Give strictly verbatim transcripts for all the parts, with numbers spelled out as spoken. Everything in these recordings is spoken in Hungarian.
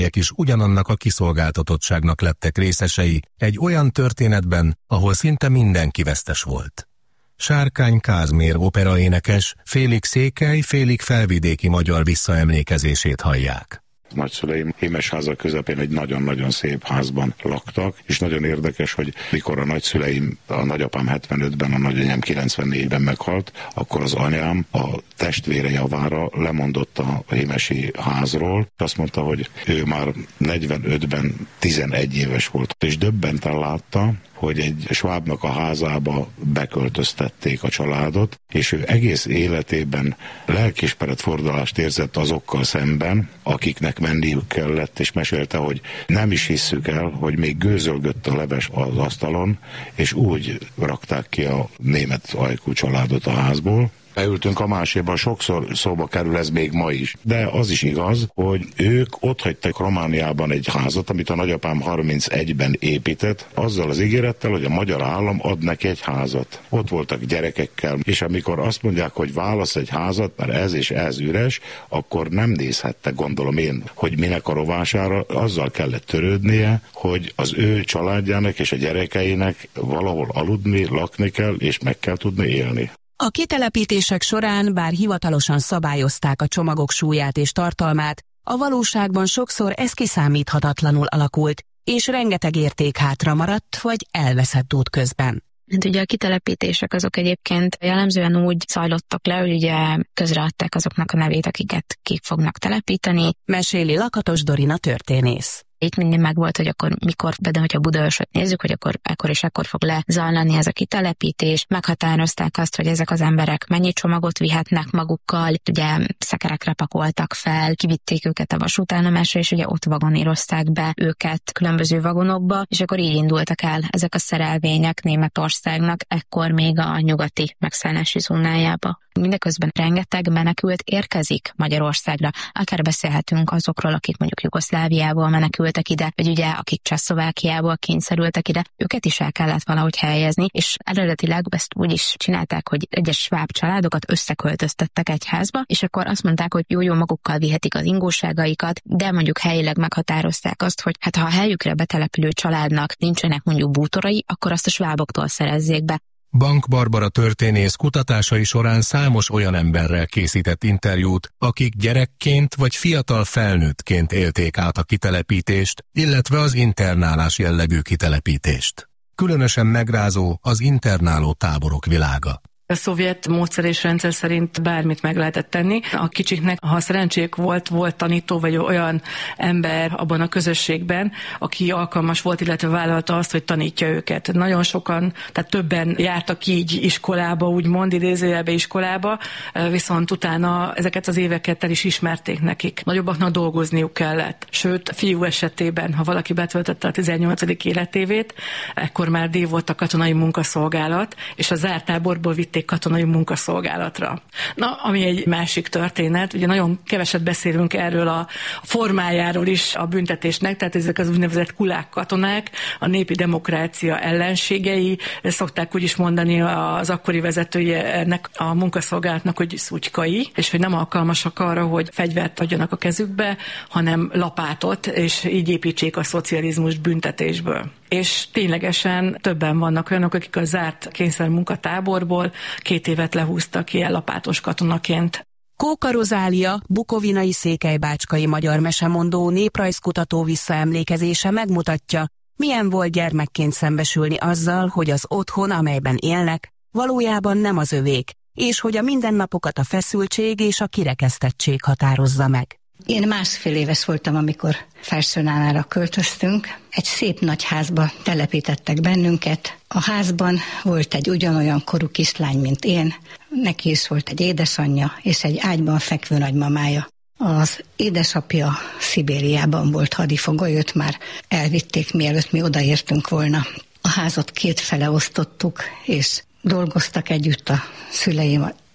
is ugyanannak a kiszolgáltatottságnak lettek részesei egy olyan történetben, ahol szinte mindenki vesztes volt. Sárkány Kázmér operaénekes félig székely, félig felvidéki magyar visszaemlékezését hallják. Nagyszüleim Hémesháza közepén egy nagyon-nagyon szép házban laktak, és nagyon érdekes, hogy mikor a nagyszüleim, a nagyapám hetvenötben, a nagyanyám kilencvennégyben meghalt, akkor az anyám a testvére javára lemondott a hémesi házról, és azt mondta, hogy ő már negyvenötben tizenegy éves volt, és döbbenten látta, hogy egy svábnak a házába beköltöztették a családot, és ő egész életében lelkiismeret fordulást érzett azokkal szemben, akiknek menniük kellett, és mesélte, hogy nem is hisszük el, hogy még gőzölgött a leves az asztalon, és úgy rakták ki a német ajkú családot a házból. Beültünk a máséba, sokszor szóba kerül ez még ma is. De az is igaz, hogy ők ott hagytak Romániában egy házat, amit a nagyapám harmincegyben épített, azzal az ígérettel, hogy a magyar állam ad neki egy házat. Ott voltak gyerekekkel, és amikor azt mondják, hogy válasz egy házat, mert ez és ez üres, akkor nem nézhettek, gondolom én, hogy minek a rovására, azzal kellett törődnie, hogy az ő családjának és a gyerekeinek valahol aludni, lakni kell, és meg kell tudni élni. A kitelepítések során, bár hivatalosan szabályozták a csomagok súlyát és tartalmát, a valóságban sokszor ez kiszámíthatatlanul alakult, és rengeteg érték hátra maradt, vagy elveszett útközben. Hát ugye a kitelepítések azok egyébként jellemzően úgy zajlottak le, hogy ugye közreadták azoknak a nevét, akiket ki fognak telepíteni. Meséli Lakatos Dorina történész. Itt mindig megvolt, hogy akkor mikor, de hogyha Budaörsöt nézzük, hogy akkor ekkor és ekkor fog lezajlani ez a kitelepítés. Meghatározták azt, hogy ezek az emberek mennyi csomagot vihetnek magukkal, ugye szekerekre pakoltak fel, kivitték őket a vasútállomásra, és ugye ott vagonírozták be őket különböző vagonokba, és akkor így indultak el ezek a szerelvények Németországnak, ekkor még a nyugati megszállási zónájába. Mindeközben rengeteg menekült érkezik Magyarországra. Akár beszélhetünk azokról, akik mondjuk Jugoszláviából menekültek ide, vagy ugye akik Csehszlovákiából kényszerültek ide, őket is el kellett valahogy helyezni, és eredetileg ezt úgy is csinálták, hogy egyes sváb családokat összeköltöztettek egy házba, és akkor azt mondták, hogy jó-jó magukkal vihetik az ingóságaikat, de mondjuk helyileg meghatározták azt, hogy hát ha a helyükre betelepülő családnak nincsenek mondjuk bútorai, akkor azt a sváboktól szerezzék be. Bank Barbara történész kutatásai során számos olyan emberrel készített interjút, akik gyerekként vagy fiatal felnőttként élték át a kitelepítést, illetve az internálás jellegű kitelepítést. Különösen megrázó az internáló táborok világa. A szovjet módszer és rendszer szerint bármit meg lehetett tenni. A kicsiknek, ha szerencsék volt, volt tanító vagy olyan ember abban a közösségben, aki alkalmas volt, illetve vállalta azt, hogy tanítja őket. Nagyon sokan, tehát többen jártak így iskolába, úgymond idézőjelbe iskolába, viszont utána ezeket az éveket el is ismerték nekik. Nagyobbaknak dolgozniuk kellett. Sőt, a fiú esetében, ha valaki betöltötte a tizennyolcadik életévét, ekkor már díj volt a katonai munkaszolgálat, és a zárt táborból vitték katonai munkaszolgálatra. Na, ami egy másik történet, ugye nagyon keveset beszélünk erről a formájáról is a büntetésnek, tehát ezek az úgynevezett kulák katonák, a népi demokrácia ellenségei, szokták úgy is mondani az akkori vezetője ennek a munkaszolgálatnak, hogy szutykai, és hogy nem alkalmasak arra, hogy fegyvert adjanak a kezükbe, hanem lapátot, és így építsék a szocializmust büntetésből. És ténylegesen többen vannak olyanok, akik a zárt kényszermunkatáborból két évet lehúztak ilyen lapátos katonaként. Kóka Rozália, bukovinai székelybácskai magyar mesemondó, néprajzkutató visszaemlékezése megmutatja, milyen volt gyermekként szembesülni azzal, hogy az otthon, amelyben élnek, valójában nem az övék, és hogy a mindennapokat a feszültség és a kirekesztettség határozza meg. Én másfél éves voltam, amikor Felsőnánára költöztünk. Egy szép nagy házba telepítettek bennünket. A házban volt egy ugyanolyan korú kislány, mint én. Neki is volt egy édesanyja és egy ágyban fekvő nagymamája. Az édesapja Szibériában volt hadifogoly, őt már elvitték, mielőtt mi odaértünk volna. A házat két fele osztottuk, és dolgoztak együtt a szüleim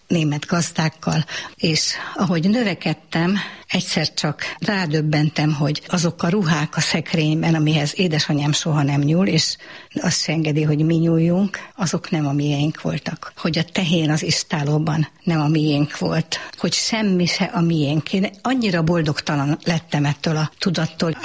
német gazdákkal, és ahogy növekedtem, egyszer csak rádöbbentem, hogy azok a ruhák a szekrényben, amihez édesanyám soha nem nyúl, és azt se engedi, hogy mi nyúljunk, azok nem a miénk voltak. Hogy a tehén az istálóban nem a miénk volt, hogy semmi se a miénk. Én annyira boldogtalan lettem ettől a tudattól.